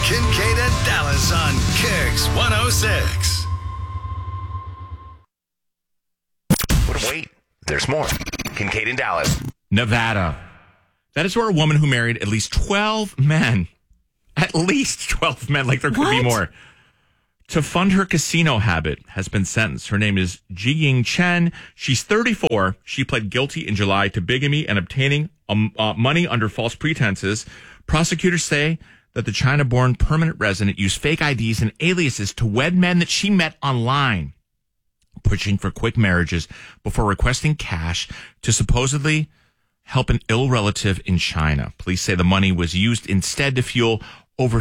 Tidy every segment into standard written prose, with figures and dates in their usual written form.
Kincaid and Dallas on Kicks 106. Wait, there's more. Kincaid and Dallas. Nevada. That is where a woman who married at least 12 men, like there could be more, to fund her casino habit has been sentenced. Her name is Jiying Chen. She's 34. She pled guilty in July to bigamy and obtaining money under false pretenses. Prosecutors say that the China-born permanent resident used fake IDs and aliases to wed men that she met online, pushing for quick marriages before requesting cash to supposedly help an ill relative in China. Police say the money was used instead to fuel over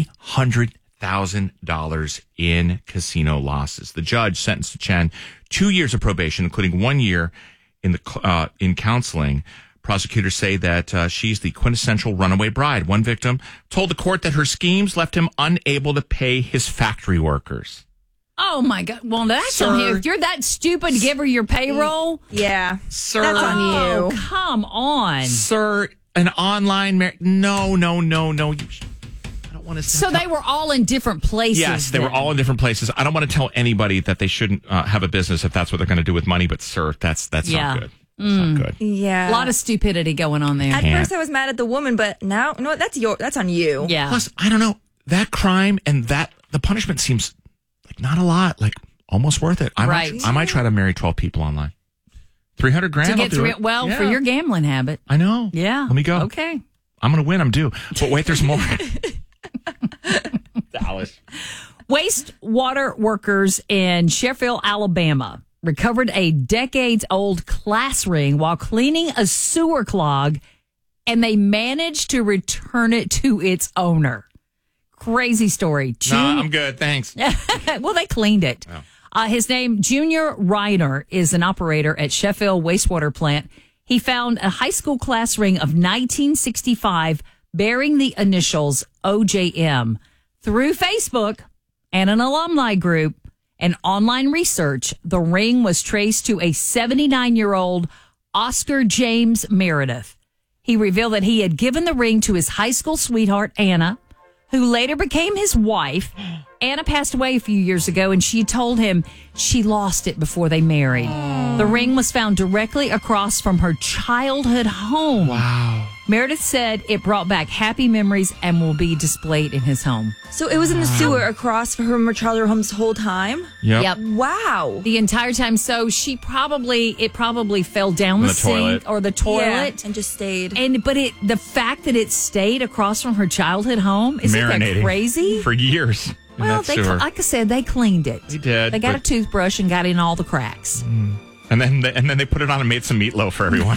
$300,000 in casino losses. The judge sentenced Chen 2 years of probation, including 1 year in counseling. Prosecutors say that she's the quintessential runaway bride. One victim told the court that her schemes left him unable to pay his factory workers. Oh, my God. Well, that's on you. If you're that stupid to give her your payroll. Yeah. Sir. That's on you. Oh, come on. Sir, an online marriage. No. I don't want to. So they were all in different places. Yes, they were all in different places. I don't want to tell anybody that they shouldn't have a business if that's what they're going to do with money. But, sir, that's not good. That's not good. Yeah. A lot of stupidity going on there. At first I was mad at the woman, but now, you know what? That's on you. Yeah. Plus, I don't know. That crime and the punishment seems like not a lot, like almost worth it. I might try to marry 12 people online. $300,000. To get for your gambling habit. I know. Yeah. Let me go. Okay. I'm going to win. I'm due. But wait, there's more. Dallas. Wastewater workers in Sheffield, Alabama recovered a decades-old class ring while cleaning a sewer clog, and they managed to return it to its owner. Crazy story. I'm good. Thanks. Well, they cleaned it. Oh. His name, Junior Reiner, is an operator at Sheffield Wastewater Plant. He found a high school class ring of 1965 bearing the initials OJM. Through Facebook and an alumni group and online research, the ring was traced to a 79-year-old Oscar James Meredith. He revealed that he had given the ring to his high school sweetheart, Anna, who later became his wife. Anna passed away a few years ago, and she told him she lost it before they married. The ring was found directly across from her childhood home. Wow. Meredith said it brought back happy memories and will be displayed in his home. So it was in the sewer across from her childhood home this whole time? Yep. Wow. The entire time. So it probably fell down the sink toilet. or the toilet. Yeah, and just stayed. But the fact that it stayed across from her childhood home, isn't that crazy? For years. Well, like I said, they cleaned it. They did. They got a toothbrush and got in all the cracks. And then they put it on and made some meatloaf for everyone.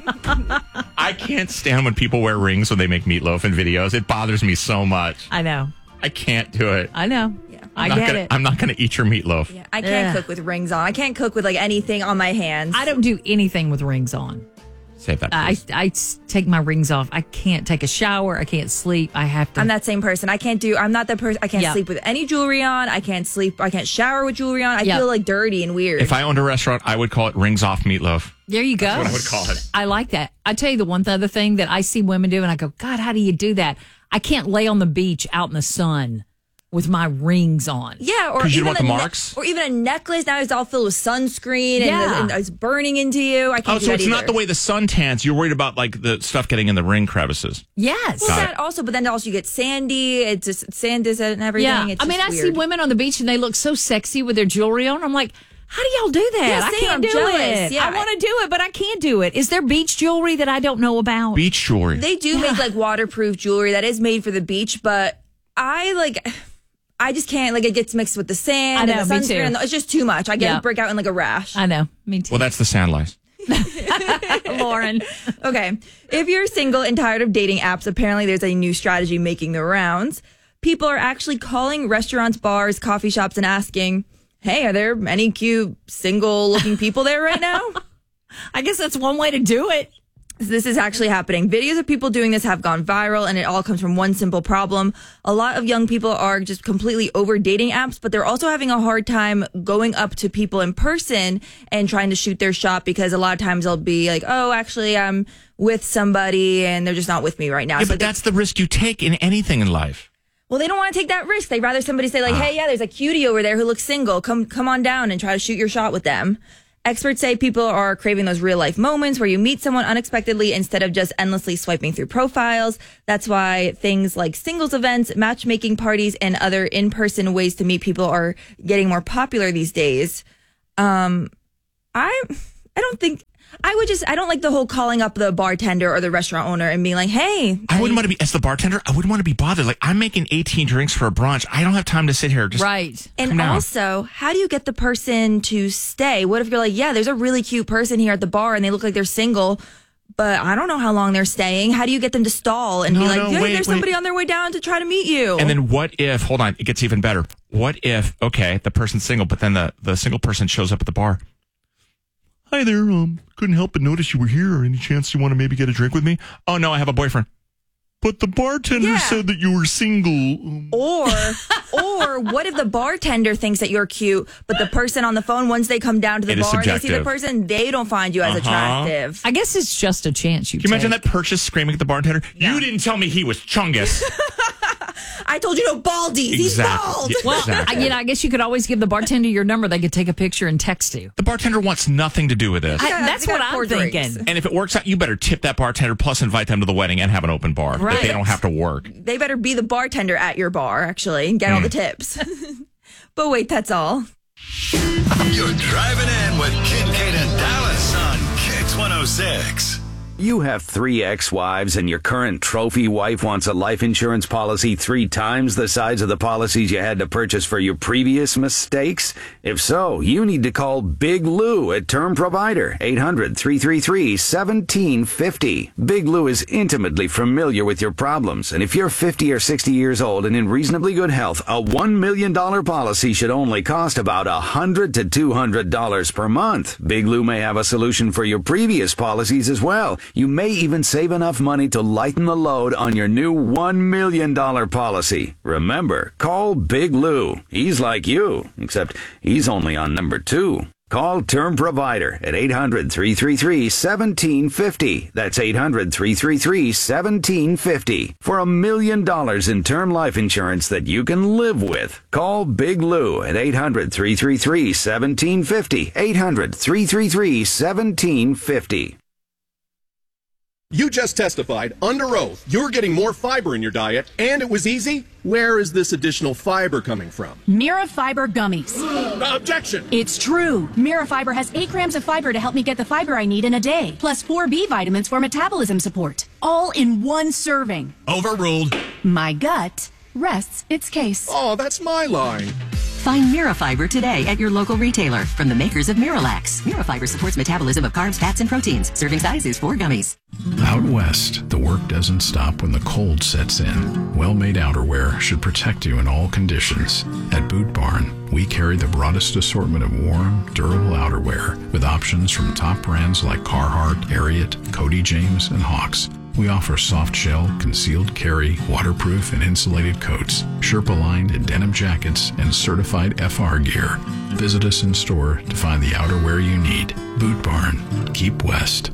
I can't stand when people wear rings when they make meatloaf in videos. It bothers me so much. I know. I can't do it. I know. Yeah. I get it. I'm not going to eat your meatloaf. Yeah, I can't cook with rings on. I can't cook with like anything on my hands. I don't do anything with rings on. Save that. I take my rings off. I can't take a shower. I can't sleep. I have to. I'm that same person. I'm not that person. I can't sleep with any jewelry on. I can't shower with jewelry on. I feel like dirty and weird. If I owned a restaurant, I would call it rings off meatloaf. There you go. That's what I would call it. I like that. I tell you the one other thing that I see women do, and I go, God, how do you do that? I can't lay on the beach out in the sun with my rings on. Yeah, or you even want the marks, or even a necklace. Now it's all filled with sunscreen and it's burning into you. I can't. So it's not the way the sun tans. You're worried about like the stuff getting in the ring crevices. Well, Yes, that also, but then also you get sandy. It's just sand and everything. Yeah, It's I see women on the beach and they look so sexy with their jewelry on. I'm like, how do y'all do that? Yeah, I can't do it. Yeah. I want to do it, but I can't do it. Is there beach jewelry that I don't know about? Beach jewelry. They do make like waterproof jewelry that is made for the beach, but I just can't, it gets mixed with the sand and the sunscreen. And it's just too much. I break out in like a rash. I know. Me too. Well, that's the sand lice. Lauren. Okay. If you're single and tired of dating apps, apparently there's a new strategy making the rounds. People are actually calling restaurants, bars, coffee shops and asking, hey, are there any cute single-looking people there right now? I guess that's one way to do it. This is actually happening. Videos of people doing this have gone viral, and it all comes from one simple problem. A lot of young people are just completely over dating apps, but they're also having a hard time going up to people in person and trying to shoot their shot, because a lot of times they'll be like, oh, actually, I'm with somebody, and they're just not with me right now. Yeah, so but that's the risk you take in anything in life. Well, they don't want to take that risk. They'd rather somebody say like, hey, yeah, there's a cutie over there who looks single. Come on down and try to shoot your shot with them. Experts say people are craving those real life moments where you meet someone unexpectedly instead of just endlessly swiping through profiles. That's why things like singles events, matchmaking parties, and other in-person ways to meet people are getting more popular these days. I don't like the whole calling up the bartender or the restaurant owner and being like, hey. I wouldn't want to be, as the bartender, I wouldn't want to be bothered. Like, I'm making 18 drinks for a brunch. I don't have time to sit here. Right. And also, how do you get the person to stay? What if you're like, yeah, there's a really cute person here at the bar and they look like they're single, but I don't know how long they're staying. How do you get them to stall and be like, there's somebody on their way down to try to meet you? And then what if, hold on, it gets even better. What if, okay, the person's single, but then the single person shows up at the bar. Hi there, couldn't help but notice you were here. Any chance you want to maybe get a drink with me? Oh, no, I have a boyfriend. But the bartender said that you were single. Or what if the bartender thinks that you're cute, but the person on the phone, once they come down to the bar and they see the person, they don't find you as attractive. I guess it's just a chance you Can you imagine that purchase screaming at the bartender? Yeah. You didn't tell me he was Chungus. I told you no baldies. He's bald. Well, I guess you could always give the bartender your number. They could take a picture and text you. The bartender wants nothing to do with this. That's what I'm thinking. And if it works out, you better tip that bartender plus invite them to the wedding and have an open bar. Right. That they don't have to work. They better be the bartender at your bar, actually, and get all the tips. But wait, that's all. You're driving in with Kincaid and Dallas on Kicks 106. You have 3 ex-wives and your current trophy wife wants a life insurance policy 3 times the size of the policies you had to purchase for your previous mistakes? If so, you need to call Big Lou at Term Provider, 800-333-1750. Big Lou is intimately familiar with your problems, and if you're 50 or 60 years old and in reasonably good health, a $1 million policy should only cost about $100 to $200 per month. Big Lou may have a solution for your previous policies as well. You may even save enough money to lighten the load on your new $1 million policy. Remember, call Big Lou. He's like you, except he's only on number 2. Call Term Provider at 800-333-1750. That's 800-333-1750 for $1 million in term life insurance that you can live with. Call Big Lou at 800-333-1750. 800-333-1750. You just testified under oath you're getting more fiber in your diet, and it was easy. Where is this additional fiber coming from? Mirafiber gummies. Objection! It's true. Mirafiber has 8 grams of fiber to help me get the fiber I need in a day, plus 4 B vitamins for metabolism support. All in one serving. Overruled. My gut rests its case. Oh, that's my line. Find Mirafiber today at your local retailer from the makers of Miralax. Mirafiber supports metabolism of carbs, fats, and proteins. Serving size is 4 gummies. Out west, the work doesn't stop when the cold sets in. Well-made outerwear should protect you in all conditions. At Boot Barn, we carry the broadest assortment of warm, durable outerwear with options from top brands like Carhartt, Ariat, Cody James, and Hawks. We offer soft shell, concealed carry, waterproof and insulated coats, Sherpa-lined and denim jackets, and certified FR gear. Visit us in store to find the outerwear you need. Boot Barn. Keep West.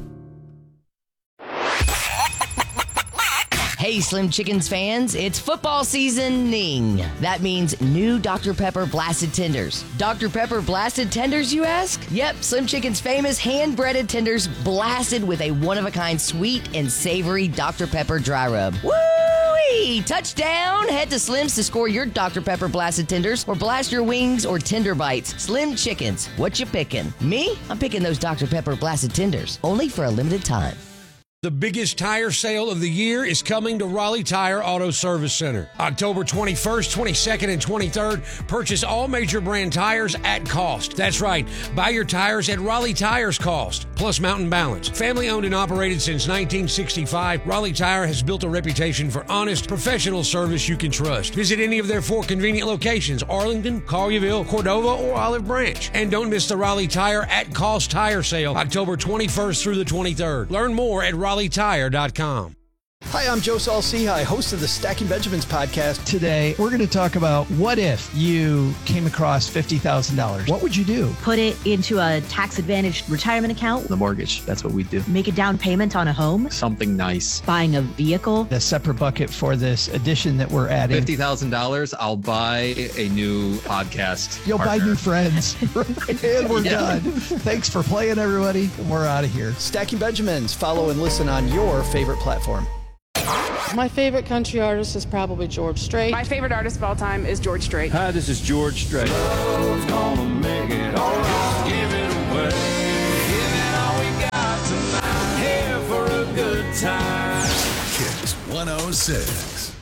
Hey, Slim Chickens fans, it's football seasoning. That means new Dr. Pepper Blasted Tenders. Dr. Pepper Blasted Tenders, you ask? Yep, Slim Chickens' famous hand-breaded tenders blasted with a one-of-a-kind sweet and savory Dr. Pepper dry rub. Woo-wee! Touchdown! Head to Slim's to score your Dr. Pepper Blasted Tenders or blast your wings or tender bites. Slim Chickens, what you picking? Me? I'm picking those Dr. Pepper Blasted Tenders, only for a limited time. The biggest tire sale of the year is coming to Raleigh Tire Auto Service Center. October 21st, 22nd, and 23rd, purchase all major brand tires at cost. That's right, buy your tires at Raleigh Tire's cost, plus Mountain Balance. Family owned and operated since 1965, Raleigh Tire has built a reputation for honest, professional service you can trust. Visit any of their 4 convenient locations, Arlington, Collierville, Cordova, or Olive Branch. And don't miss the Raleigh Tire at Cost Tire Sale, October 21st through the 23rd. Learn more at RaleighTire.com. Hi, I'm Joe Saul-Sehy, host of the Stacking Benjamins podcast. Today, we're going to talk about what if you came across $50,000? What would you do? Put it into a tax-advantaged retirement account. The mortgage, that's what we do. Make a down payment on a home. Something nice. Buying a vehicle. A separate bucket for this addition that we're adding. $50,000, I'll buy a new podcast. You'll partner. buy new friends. And we're done. Thanks for playing, everybody. We're out of here. Stacking Benjamins. Follow and listen on your favorite platform. My favorite country artist is probably George Strait. My favorite artist of all time is George Strait. Hi, this is George Strait. Love's gonna make it all right. Give it away. Give it all we got tonight. Here for a good time. Kicks 106.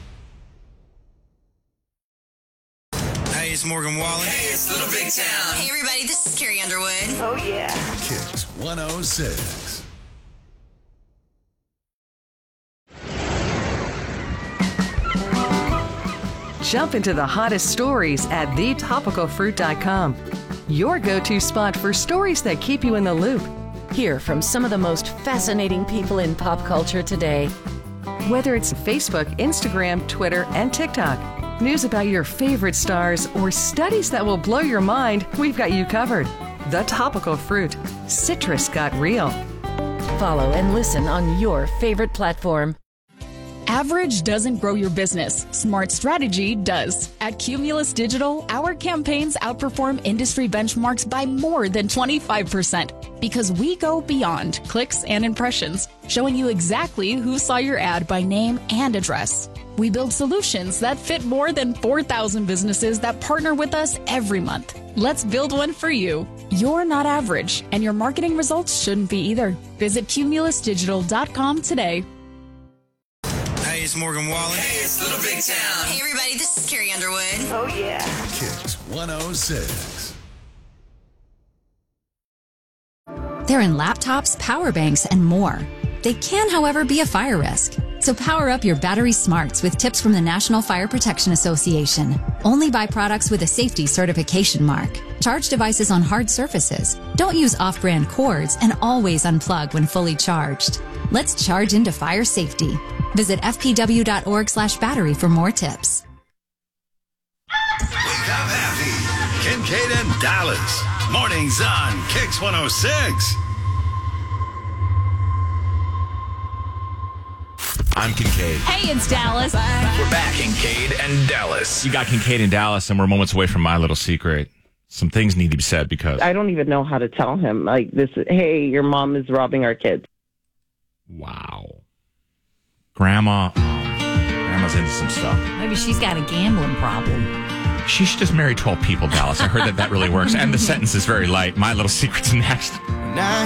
Hey, it's Morgan Wallen. Hey, it's Little Big Town. Hey, everybody, this is Carrie Underwood. Oh, yeah. Kicks 106. Jump into the hottest stories at thetopicalfruit.com. Your go-to spot for stories that keep you in the loop. Hear from some of the most fascinating people in pop culture today. Whether it's Facebook, Instagram, Twitter, and TikTok, news about your favorite stars, or studies that will blow your mind, we've got you covered. The Topical Fruit. Citrus got real. Follow and listen on your favorite platform. Average doesn't grow your business. Smart strategy does. At Cumulus Digital, our campaigns outperform industry benchmarks by more than 25% because we go beyond clicks and impressions, showing you exactly who saw your ad by name and address. We build solutions that fit more than 4,000 businesses that partner with us every month. Let's build one for you. You're not average, and your marketing results shouldn't be either. Visit cumulusdigital.com today. Hey, it's Morgan Wallen. Hey, it's Little Big Town. Hey, everybody, this is Carrie Underwood. Oh, yeah. Kicks 106. They're in laptops, power banks, and more. They can, however, be a fire risk. So power up your battery smarts with tips from the National Fire Protection Association. Only buy products with a safety certification mark. Charge devices on hard surfaces. Don't use off-brand cords, and always unplug when fully charged. Let's charge into fire safety. Visit fpw.org/battery for more tips. Wake up happy. Kincaid and Dallas. Mornings on Kicks 106. I'm Kincaid. Hey, it's Dallas. We're back, Kincaid and Dallas. You got Kincaid and Dallas, and we're moments away from my little secret. Some things need to be said because I don't even know how to tell him. Like this, hey, your mom is robbing our kids. Wow. Grandma's into some stuff. Maybe she's got a gambling problem. She should just marry 12 people, Dallas. I heard that really works. And the sentence is very light. My little secret's next. Now